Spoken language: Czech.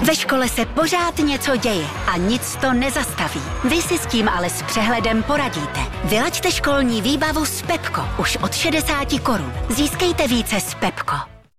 Ve škole se pořád něco děje a nic to nezastaví. Vy si s tím ale s přehledem poradíte. Vylaďte školní výbavu s Pepko už od 60 korun. Získejte více s Pepko.